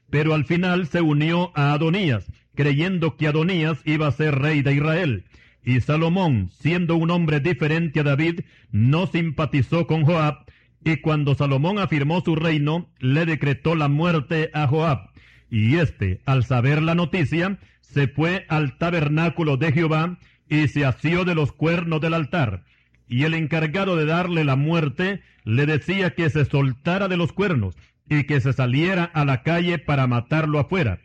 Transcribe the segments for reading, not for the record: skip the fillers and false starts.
pero al final se unió a Adonías, creyendo que Adonías iba a ser rey de Israel. Y Salomón, siendo un hombre diferente a David, no simpatizó con Joab, y cuando Salomón afirmó su reino, le decretó la muerte a Joab. Y éste, al saber la noticia, se fue al tabernáculo de Jehová, y se asió de los cuernos del altar. Y el encargado de darle la muerte, le decía que se soltara de los cuernos, y que se saliera a la calle para matarlo afuera.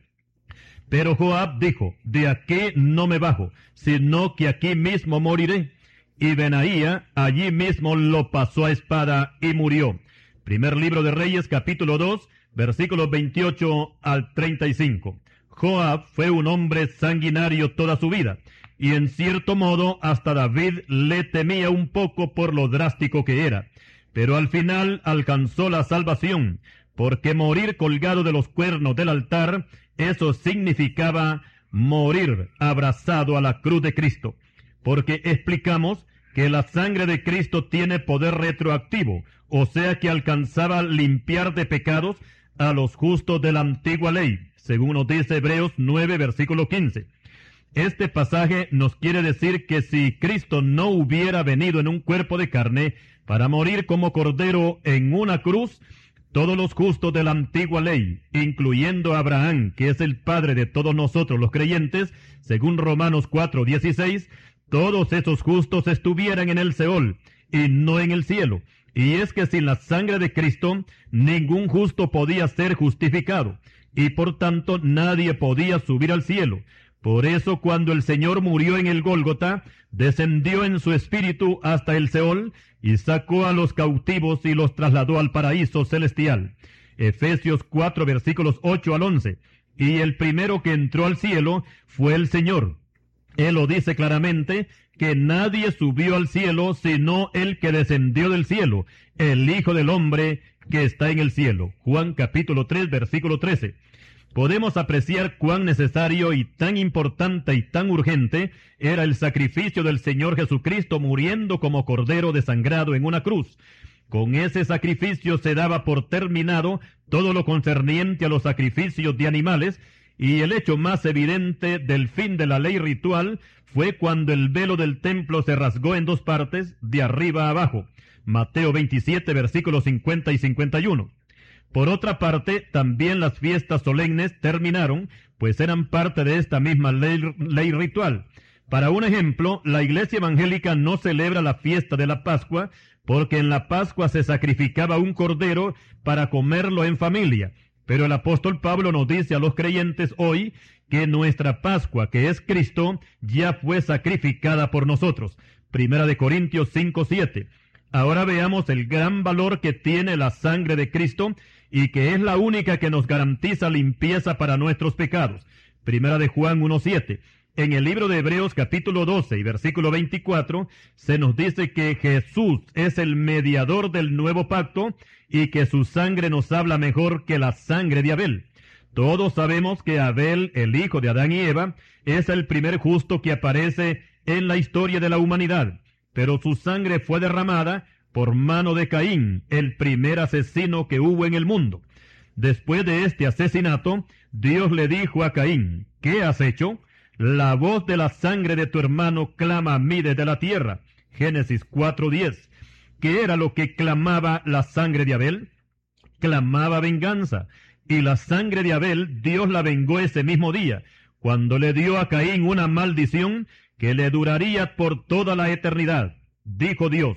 Pero Joab dijo, de aquí no me bajo, sino que aquí mismo moriré. Y Benaía allí mismo lo pasó a espada y murió. Primer libro de Reyes, capítulo 2, versículos 28 al 35. Joab fue un hombre sanguinario toda su vida, y en cierto modo hasta David le temía un poco por lo drástico que era. Pero al final alcanzó la salvación, porque morir colgado de los cuernos del altar, eso significaba morir abrazado a la cruz de Cristo. Porque explicamos que la sangre de Cristo tiene poder retroactivo, o sea que alcanzaba a limpiar de pecados a los justos de la antigua ley, según nos dice Hebreos 9, versículo 15. Este pasaje nos quiere decir que si Cristo no hubiera venido en un cuerpo de carne para morir como cordero en una cruz, todos los justos de la antigua ley, incluyendo a Abraham, que es el padre de todos nosotros los creyentes, según Romanos 4:16, todos esos justos estuvieran en el Seol y no en el cielo. Y es que sin la sangre de Cristo, ningún justo podía ser justificado, y por tanto nadie podía subir al cielo. Por eso cuando el Señor murió en el Gólgota, descendió en su espíritu hasta el Seol, y sacó a los cautivos y los trasladó al paraíso celestial. Efesios 4, versículos 8 al 11. Y el primero que entró al cielo fue el Señor. Él lo dice claramente, que nadie subió al cielo sino el que descendió del cielo, el Hijo del Hombre que está en el cielo. Juan capítulo 3, versículo 13. Podemos apreciar cuán necesario y tan importante y tan urgente era el sacrificio del Señor Jesucristo muriendo como cordero desangrado en una cruz. Con ese sacrificio se daba por terminado todo lo concerniente a los sacrificios de animales, y el hecho más evidente del fin de la ley ritual fue cuando el velo del templo se rasgó en dos partes, de arriba a abajo. Mateo 27, versículos 50 y 51. Por otra parte, también las fiestas solemnes terminaron, pues eran parte de esta misma ley ritual. Para un ejemplo, la Iglesia evangélica no celebra la fiesta de la Pascua, porque en la Pascua se sacrificaba un cordero para comerlo en familia. Pero el apóstol Pablo nos dice a los creyentes hoy que nuestra Pascua, que es Cristo, ya fue sacrificada por nosotros. Primera de Corintios 5:7. Ahora veamos el gran valor que tiene la sangre de Cristo y que es la única que nos garantiza limpieza para nuestros pecados. Primera de Juan 1:7. En el libro de Hebreos capítulo 12 y versículo 24 se nos dice que Jesús es el mediador del nuevo pacto y que su sangre nos habla mejor que la sangre de Abel. Todos sabemos que Abel, el hijo de Adán y Eva, es el primer justo que aparece en la historia de la humanidad, pero su sangre fue derramada por mano de Caín, el primer asesino que hubo en el mundo. Después de este asesinato, Dios le dijo a Caín, ¿qué has hecho? La voz de la sangre de tu hermano clama a mí desde la tierra. Génesis 4:10. ¿Qué era lo que clamaba la sangre de Abel? Clamaba venganza. Y la sangre de Abel, Dios la vengó ese mismo día, cuando le dio a Caín una maldición que le duraría por toda la eternidad. Dijo Dios,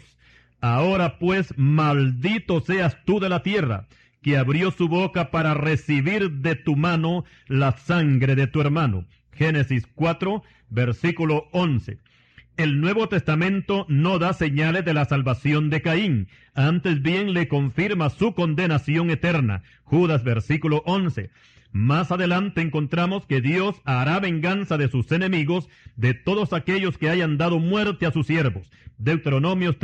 ahora pues maldito seas tú de la tierra, que abrió su boca para recibir de tu mano la sangre de tu hermano. Génesis 4, versículo 11. El Nuevo Testamento no da señales de la salvación de Caín, antes bien le confirma su condenación eterna. Judas, versículo 11. Más adelante encontramos que Dios hará venganza de sus enemigos, de todos aquellos que hayan dado muerte a sus siervos. Deuteronomios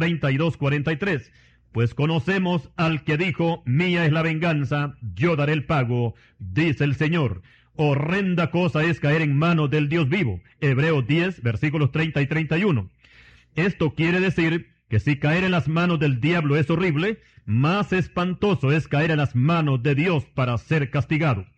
32:43. Pues conocemos al que dijo, mía es la venganza, yo daré el pago, dice el Señor. Horrenda cosa es caer en manos del Dios vivo. Hebreos 10, versículos 30 y 31. Esto quiere decir que si caer en las manos del diablo es horrible, más espantoso es caer en las manos de Dios para ser castigado.